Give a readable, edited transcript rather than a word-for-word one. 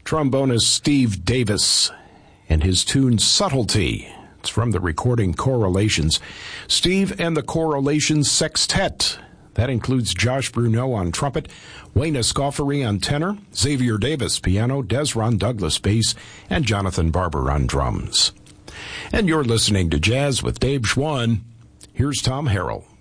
Trombonist Steve Davis and his tune Subtlety. It's from the recording Correlations. Steve and the Correlations Sextet. That includes Josh Bruneau on trumpet, Wayne Escoffery on tenor, Xavier Davis piano, Desron Douglas bass, and Jonathan Barber on drums. And you're listening to Jazz with Dave Schwann. Here's Tom Harrell.